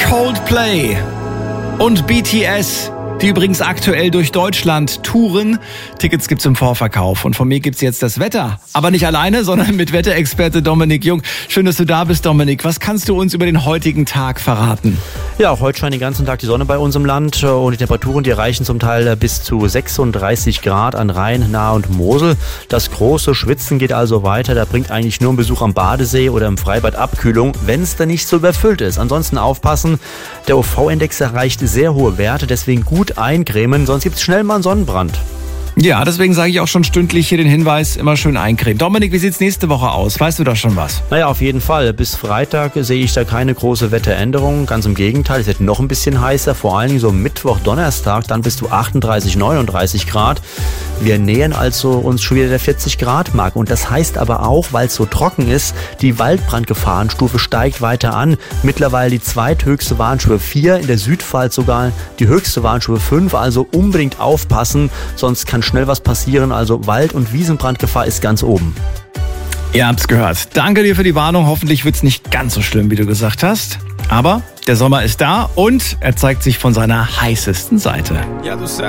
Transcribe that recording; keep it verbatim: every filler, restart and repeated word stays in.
Coldplay und B T S, die übrigens aktuell durch Deutschland touren. Tickets gibt's im Vorverkauf. Und von mir gibt's jetzt das Wetter. Aber nicht alleine, sondern mit Wetterexperte Dominik Jung. Schön, dass du da bist, Dominik. Was kannst du uns über den heutigen Tag verraten? Ja, auch heute scheint den ganzen Tag die Sonne bei uns im Land. Und die Temperaturen, die erreichen zum Teil bis zu sechsunddreißig Grad an Rhein, Nahe und Mosel. Das große Schwitzen geht also weiter. Da bringt eigentlich nur ein Besuch am Badesee oder im Freibad Abkühlung, wenn es dann nicht so überfüllt ist. Ansonsten aufpassen, der U V-Index erreicht sehr hohe Werte, deswegen gut eincremen, sonst gibt es schnell mal einen Sonnenbrand. Ja, deswegen sage ich auch schon stündlich hier den Hinweis, immer schön eincremen. Dominik, wie sieht's nächste Woche aus? Weißt du da schon was? Naja, auf jeden Fall. Bis Freitag sehe ich da keine große Wetteränderung. Ganz im Gegenteil, es wird noch ein bisschen heißer. Vor allen Dingen so Mittwoch, Donnerstag, dann bis zu achtunddreißig, neununddreißig Grad. Wir nähern also uns schon wieder der vierzig Grad Marke. Und das heißt aber auch, weil es so trocken ist, die Waldbrandgefahrenstufe steigt weiter an. Mittlerweile die zweithöchste Warnstufe vier, in der Südpfalz sogar die höchste Warnstufe fünf. Also unbedingt aufpassen, sonst kann schnell was passieren. Also Wald- und Wiesenbrandgefahr ist ganz oben. Ihr habt's gehört. Danke dir für die Warnung. Hoffentlich wird's nicht ganz so schlimm, wie du gesagt hast. Aber der Sommer ist da und er zeigt sich von seiner heißesten Seite. Ja, du